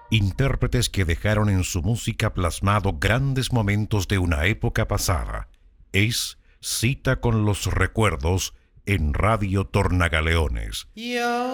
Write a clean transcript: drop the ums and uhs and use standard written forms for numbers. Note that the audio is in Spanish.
intérpretes que dejaron en su música plasmado grandes momentos de una época pasada. Es Cita con los Recuerdos en Radio Tornagaleones.